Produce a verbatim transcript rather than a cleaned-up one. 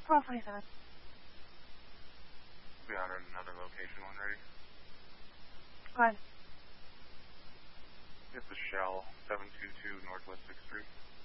twelve twenty-seven. Be on another location when ready. Go ahead. It's a Shell, seven two two Northwest sixth Street.